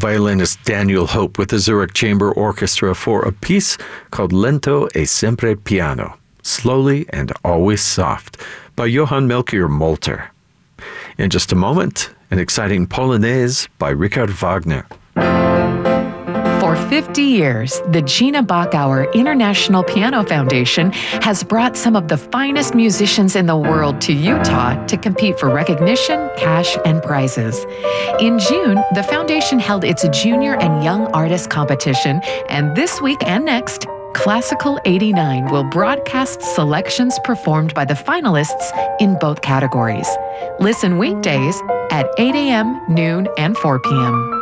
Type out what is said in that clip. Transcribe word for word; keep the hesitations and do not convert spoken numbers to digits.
violinist Daniel Hope with the Zurich Chamber Orchestra for a piece called Lento e Sempre Piano, Slowly and Always Soft, by Johann Melchior Molter. In just a moment, an exciting Polonaise by Richard Wagner. For fifty years, the Gina Bachauer International Piano Foundation has brought some of the finest musicians in the world to Utah to compete for recognition, cash, and prizes. In June, the foundation held its Junior and Young Artist Competition, and this week and next, Classical eighty-nine will broadcast selections performed by the finalists in both categories. Listen weekdays at eight a.m., noon, and four p.m.